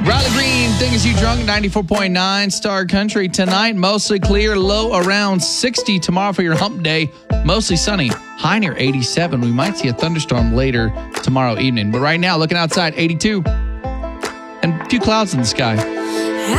Riley Green, Thing Is You Drunk, 94.9 Star Country. Tonight, mostly clear, low around 60. Tomorrow for your hump day, mostly sunny, high near 87. We might see a thunderstorm later tomorrow evening. But right now, looking outside, 82. And a few clouds in the sky.